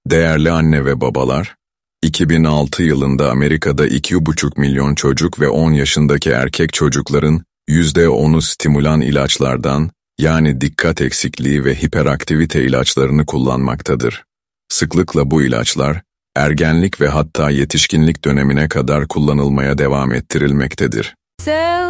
Değerli anne ve babalar, 2006 yılında Amerika'da 2,5 milyon çocuk ve 10 yaşındaki erkek çocukların %10'u stimulan ilaçlardan, yani dikkat eksikliği ve hiperaktivite ilaçlarını kullanmaktadır. Sıklıkla bu ilaçlar, ergenlik ve hatta yetişkinlik dönemine kadar kullanılmaya devam ettirilmektedir.